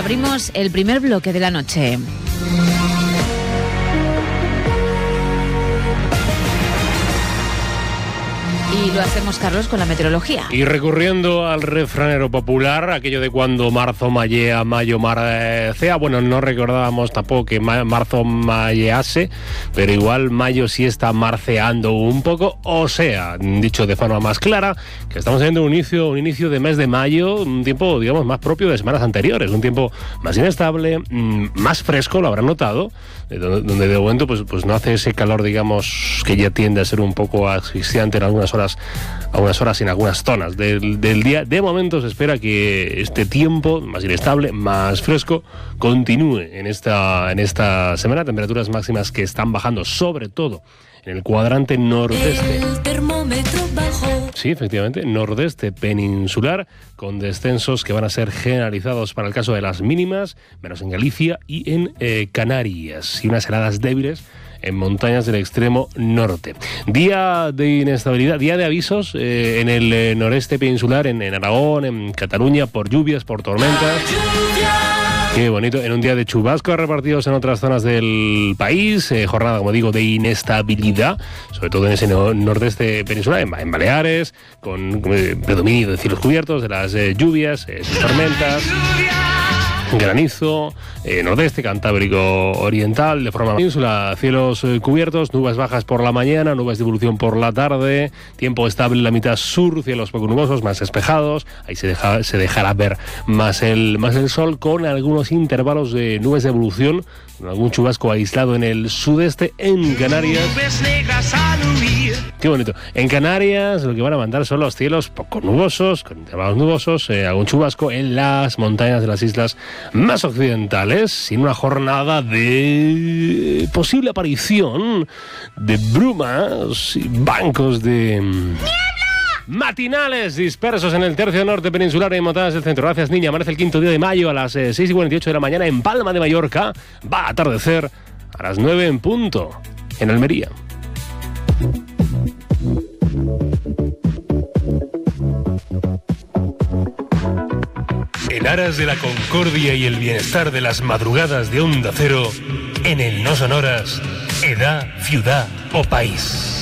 Abrimos el primer bloque de la noche. Y lo hacemos, Carlos, con la meteorología. Y recurriendo al refranero popular, aquello de cuando marzo mallea, mayo marcea. Bueno, no recordábamos tampoco que marzo mallease, pero igual mayo sí está marceando un poco. O sea, dicho de forma más clara, que estamos teniendo un inicio de mes de mayo, un tiempo, digamos, más propio de semanas anteriores. Un tiempo más inestable, más fresco, lo habrán notado, donde de momento pues no hace ese calor, digamos, que ya tiende a ser un poco asfixiante en algunas horas y en algunas zonas del día. De momento se espera que este tiempo más inestable, más fresco, continúe en esta semana. Temperaturas máximas que están bajando, sobre todo en el cuadrante nordeste. El termómetro bajó. Sí, efectivamente, nordeste peninsular, con descensos que van a ser generalizados para el caso de las mínimas, menos en Galicia y en Canarias, y unas heladas débiles en montañas del extremo norte. Día de inestabilidad, día de avisos en el noreste peninsular, en Aragón, en Cataluña, por lluvias, por tormentas. Qué bonito, en un día de chubascos repartidos en otras zonas del país, jornada, como digo, de inestabilidad, sobre todo en ese nordeste peninsular, en Baleares, con predominio de cielos cubiertos, de las lluvias, tormentas, granizo, nordeste, Cantábrico Oriental, de forma península, cielos cubiertos, nubes bajas por la mañana, nubes de evolución por la tarde, tiempo estable en la mitad sur, cielos poco nubosos, más despejados, ahí se dejará ver más el sol, con algunos intervalos de nubes de evolución, con algún chubasco aislado en el sudeste, en Canarias. Qué bonito. En Canarias lo que van a mandar son los cielos poco nubosos, con intervalos nubosos, algún chubasco en las montañas de las islas más occidentales, sin una jornada de posible aparición de brumas y bancos de matinales dispersos en el tercio norte peninsular y en montañas del centro. Gracias, niña. Amanece el quinto día de mayo a las 6:48 de la mañana en Palma de Mallorca. Va a atardecer a las 9 en punto en Almería. En aras de la concordia y el bienestar de las madrugadas de Onda Cero, en el No Sonoras, edad, ciudad o país.